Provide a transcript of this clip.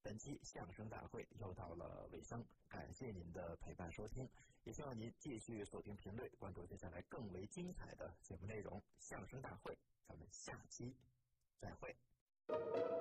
本期相声大会又到了尾声，感谢您的陪伴收听，也希望您继续锁定频率，关注接下来更为精彩的节目内容。相声大会，咱们下期再会。